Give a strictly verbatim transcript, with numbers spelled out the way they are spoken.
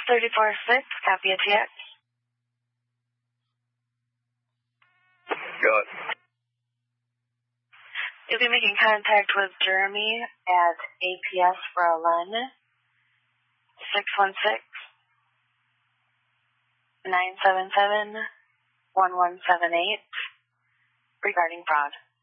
thirty-four six, copy a T X. Go ahead. You'll be making contact with Jeremy at A P S Berlin, six one six, nine seven seven, one one seven eight, regarding fraud.